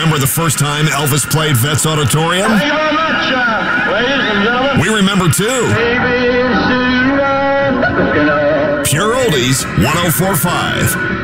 remember the first time Elvis played Vets Auditorium? Thank you very much, ladies and gentlemen. We remember too. Pure Oldies 104.5.